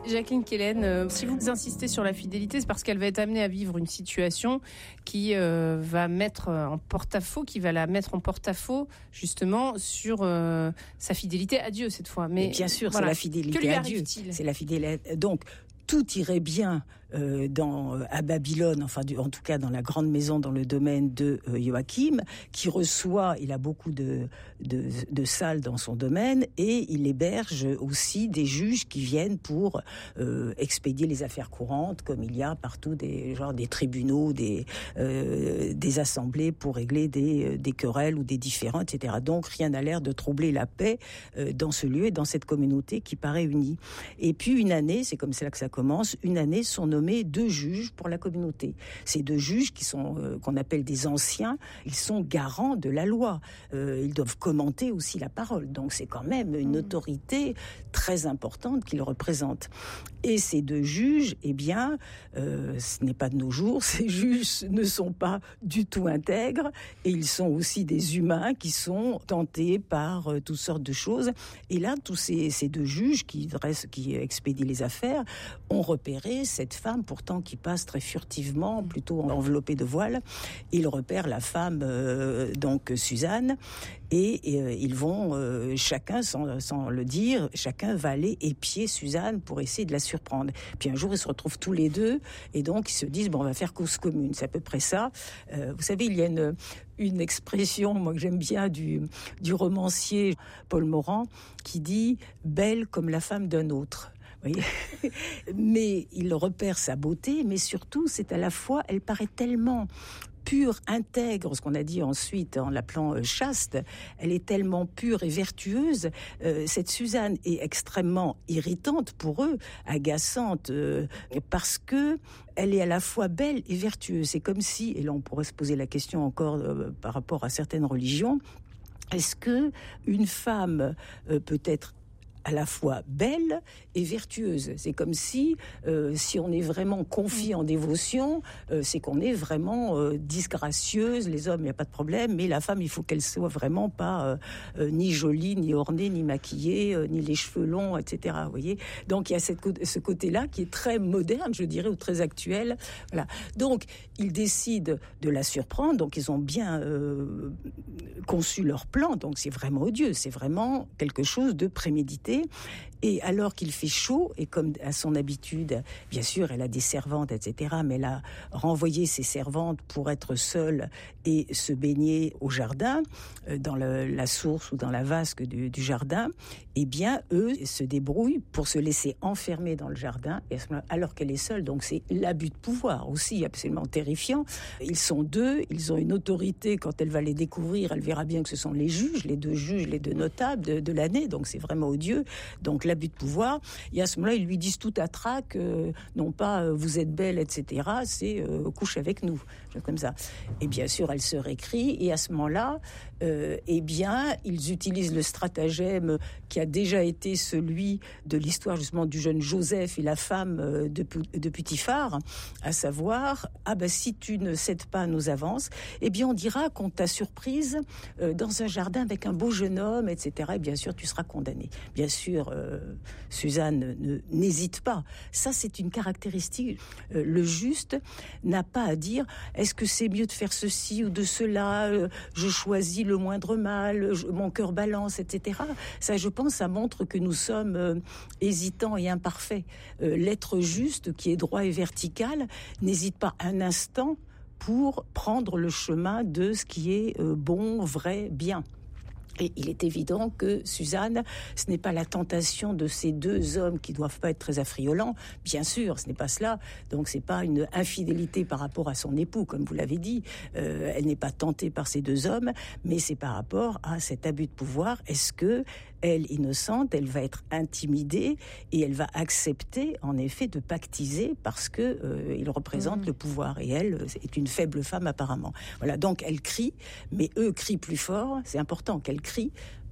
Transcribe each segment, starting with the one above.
Jacqueline Quelen, si vous insistez sur la fidélité, c'est parce qu'elle va être amenée à vivre une situation qui va mettre en porte-à-faux, justement sur sa fidélité à Dieu cette fois. Mais bien sûr, voilà, c'est la fidélité à Dieu. C'est la fidélité. Donc tout irait bien à Babylone, en tout cas dans la grande maison dans le domaine de Joachim, qui reçoit, il a beaucoup de salles dans son domaine, et il héberge aussi des juges qui viennent pour expédier les affaires courantes, comme il y a partout des tribunaux, des assemblées pour régler des querelles ou des différends, etc. Donc rien n'a l'air de troubler la paix dans ce lieu et dans cette communauté qui paraît unie. Et puis une année, c'est comme ça que ça commence, une année sont nommés 2 juges pour la communauté. Ces 2 juges qui sont qu'on appelle des anciens, ils sont garants de la loi. Ils doivent commenter aussi la parole. Donc c'est quand même une autorité très importante qu'ils représentent. Et ces 2 juges, ce n'est pas de nos jours, ces juges ne sont pas du tout intègres, et ils sont aussi des humains qui sont tentés par toutes sortes de choses. Et là, tous ces 2 juges qui expédient les affaires ont repéré cette femme pourtant qui passe très furtivement, plutôt enveloppée de voile. Ils repèrent la femme, donc Suzanne, et ils vont, chacun, sans le dire, chacun va aller épier Suzanne pour essayer de la surprendre. Puis un jour, ils se retrouvent tous les 2, et donc ils se disent, on va faire cause commune. C'est à peu près ça. Vous savez, il y a une expression, moi, que j'aime bien, du romancier Paul Morand, qui dit « belle comme la femme d'un autre ». Mais il repère sa beauté, mais surtout, c'est à la fois, elle paraît tellement pure, intègre, ce qu'on a dit ensuite en l'appelant chaste, elle est tellement pure et vertueuse. Cette Suzanne est extrêmement irritante pour eux, agaçante, parce que elle est à la fois belle et vertueuse. C'est comme si, et là on pourrait se poser la question encore par rapport à certaines religions, est-ce que une femme peut être à la fois belle et vertueuse? C'est comme si on est vraiment confié en dévotion, c'est qu'on est vraiment disgracieuse. Les hommes, il n'y a pas de problème, mais la femme, il faut qu'elle soit vraiment pas ni jolie, ni ornée, ni maquillée, ni les cheveux longs, etc. Vous voyez. Donc il y a ce côté-là qui est très moderne, je dirais, ou très actuel. Voilà. Donc ils décident de la surprendre. Donc ils ont bien conçu leur plan. Donc c'est vraiment odieux, c'est vraiment quelque chose de prémédité. Et alors qu'il fait chaud, et comme à son habitude, bien sûr, elle a des servantes, etc., mais elle a renvoyé ses servantes pour être seule et se baigner au jardin, dans la source ou dans la vasque du jardin. Eh bien, eux se débrouillent pour se laisser enfermer dans le jardin, alors qu'elle est seule. Donc c'est l'abus de pouvoir aussi, absolument terrifiant. Ils sont 2, ils ont une autorité. Quand elle va les découvrir, elle verra bien que ce sont les juges, les 2 juges, les 2 notables de l'année. Donc c'est vraiment odieux. Donc l'abus de pouvoir. Et à ce moment-là, ils lui disent tout à trac, non pas vous êtes belle, etc. C'est couche avec nous, comme ça. Et bien sûr, elle se récrie. Et à ce moment-là, ils utilisent le stratagème qui a déjà été celui de l'histoire justement du jeune Joseph et la femme de Potiphar, à savoir, si tu ne cèdes pas à nos avances, on dira qu'on t'a surprise dans un jardin avec un beau jeune homme, etc. Et bien sûr, tu seras condamné. Bien sûr, Suzanne n'hésite pas. Ça, c'est une caractéristique. Le juste n'a pas à dire est-ce que c'est mieux de faire ceci ou de cela, je choisis le moindre mal, mon cœur balance, etc. Ça, je pense, ça montre que nous sommes hésitants et imparfaits. L'être juste, qui est droit et vertical, n'hésite pas un instant pour prendre le chemin de ce qui est bon, vrai, bien. Et il est évident que Suzanne, ce n'est pas la tentation de ces 2 hommes qui doivent pas être très affriolants. Bien sûr, ce n'est pas cela. Donc c'est pas une infidélité par rapport à son époux, comme vous l'avez dit. Elle n'est pas tentée par ces 2 hommes, mais c'est par rapport à cet abus de pouvoir. Est-ce que elle, innocente, elle va être intimidée et elle va accepter, en effet, de pactiser parce que il représente le pouvoir et elle est une faible femme apparemment. Voilà. Donc elle crie, mais eux crient plus fort. C'est important qu'elle crie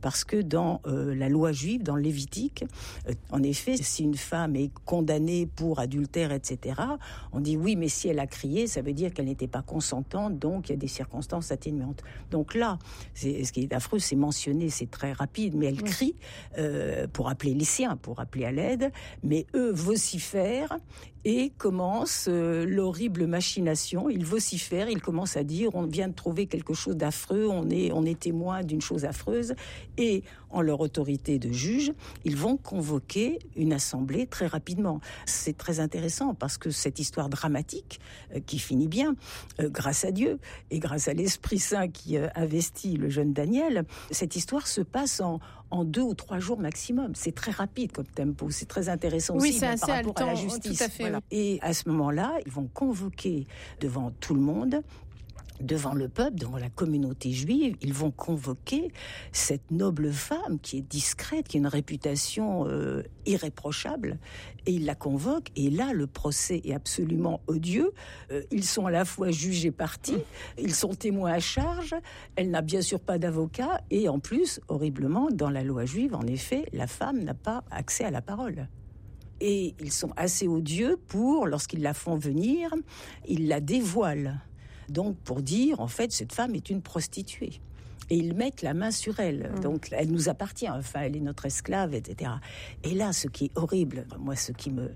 parce que dans la loi juive, dans le Lévitique, en effet, si une femme est condamnée pour adultère, etc., on dit oui, mais si elle a crié, ça veut dire qu'elle n'était pas consentante, donc il y a des circonstances atténuantes. Donc là, ce qui est affreux, c'est mentionné, c'est très rapide, mais elle crie pour appeler les siens, pour appeler à l'aide, mais eux vocifèrent et commence l'horrible machination. Ils vocifèrent, ils commencent à dire on vient de trouver quelque chose d'affreux, on est témoin d'une chose affreuse, et en leur autorité de juge, ils vont convoquer une assemblée très rapidement. C'est très intéressant parce que cette histoire dramatique qui finit bien, grâce à Dieu et grâce à l'Esprit Saint qui investit le jeune Daniel, cette histoire se passe en 2 ou 3 jours maximum. C'est très rapide comme tempo, c'est très intéressant aussi c'est assez par rapport à la justice. Tout à fait. Voilà. Et à ce moment-là, ils vont convoquer devant tout le monde, devant le peuple, devant la communauté juive, ils vont convoquer cette noble femme qui est discrète, qui a une réputation irréprochable, et ils la convoquent, et là, le procès est absolument odieux. Ils sont à la fois juges et partis, ils sont témoins à charge, elle n'a bien sûr pas d'avocat, et en plus, horriblement, dans la loi juive, en effet, la femme n'a pas accès à la parole. Et ils sont assez odieux pour, lorsqu'ils la font venir, ils la dévoilent. Donc, pour dire, en fait, cette femme est une prostituée. Et ils mettent la main sur elle. Donc, elle nous appartient. Enfin, elle est notre esclave, etc. Et là, ce qui est horrible, moi, ce qui me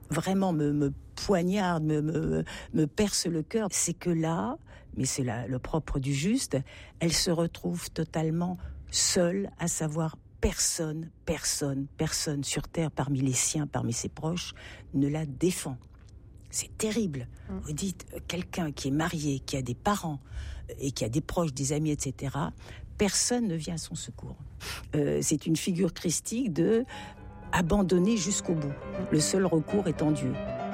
poignarde, me perce le cœur, c'est que là, mais c'est le propre du juste, elle se retrouve totalement seule, à savoir personne sur terre, parmi les siens, parmi ses proches, ne la défend. C'est terrible. Vous dites, quelqu'un qui est marié, qui a des parents et qui a des proches, des amis, etc., personne ne vient à son secours. C'est une figure christique de abandonner jusqu'au bout. Le seul recours est en Dieu.